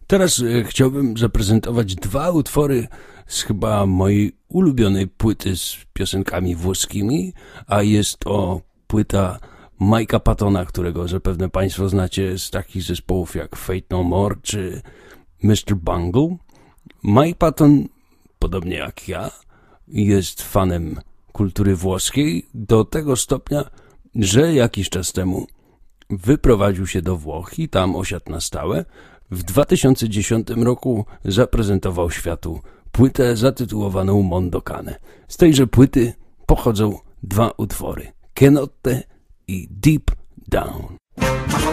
Teraz chciałbym zaprezentować dwa utwory z chyba mojej ulubionej płyty z piosenkami włoskimi, a jest to płyta Mike'a Pattona, którego zapewne Państwo znacie z takich zespołów jak Fate No More czy Mr. Bungle. Mike Patton, podobnie jak ja, jest fanem kultury włoskiej do tego stopnia, że jakiś czas temu wyprowadził się do Włoch i tam osiadł na stałe. W 2010 roku zaprezentował światu płytę zatytułowaną Mondo Cane. Z tejże płyty pochodzą dwa utwory: Che Notte i Deep Down.